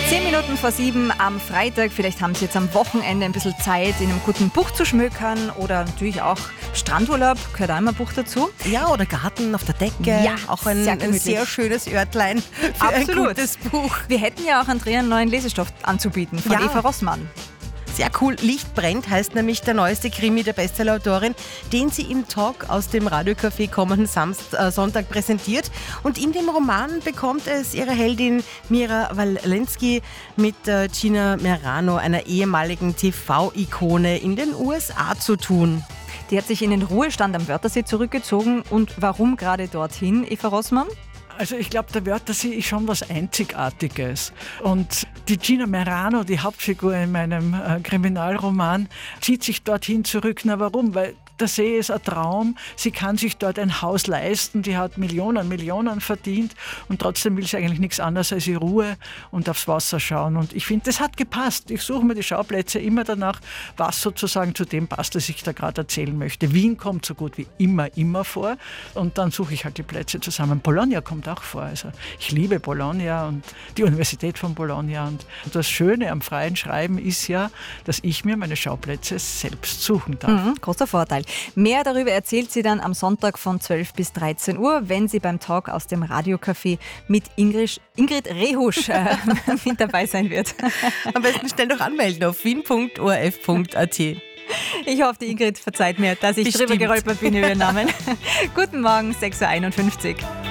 6:10 am Freitag. Vielleicht haben Sie jetzt am Wochenende ein bisschen Zeit, in einem guten Buch zu schmökern oder natürlich auch Strandurlaub, gehört auch immer ein Buch dazu. Ja, oder Garten auf der Decke. Ja, auch ein sehr schönes Örtlein für Absolut. ein gutes Buch. Wir hätten ja auch Andrea einen neuen Lesestoff anzubieten von Eva Rossmann. Sehr cool. Licht brennt heißt nämlich der neueste Krimi der Bestsellerautorin, den sie im Talk aus dem Radiocafé kommenden Sonntag präsentiert. Und in dem Roman bekommt es ihre Heldin Mira Walensky mit Gina Merano, einer ehemaligen TV-Ikone in den USA, zu tun. Die hat sich in den Ruhestand am Wörthersee zurückgezogen. Und warum gerade dorthin, Eva Rossmann? Also ich glaube, der Wörthersee ist schon was Einzigartiges. Und die Gina Merano, die Hauptfigur in meinem Kriminalroman, zieht sich dorthin zurück. Na warum? Weil der See ist ein Traum. Sie kann sich dort ein Haus leisten. Die hat Millionen verdient. Und trotzdem will sie eigentlich nichts anderes als die Ruhe und aufs Wasser schauen. Und ich finde, das hat gepasst. Ich suche mir die Schauplätze immer danach, was sozusagen zu dem passt, was ich da gerade erzählen möchte. Wien kommt so gut wie immer vor. Und dann suche ich halt die Plätze zusammen. Bologna kommt auch vor. Also ich liebe Bologna und die Universität von Bologna. Und das Schöne am freien Schreiben ist ja, dass ich mir meine Schauplätze selbst suchen darf. Großer Vorteil. Mehr darüber erzählt sie dann am Sonntag von 12 bis 13 Uhr, wenn sie beim Talk aus dem Radiocafé mit Ingrid Rehusch mit dabei sein wird. Am besten schnell noch anmelden auf wien.orf.at. Ich hoffe, die Ingrid verzeiht mir, dass ich drüber gerollert bin über ihren Namen. Guten Morgen, 6:51 Uhr.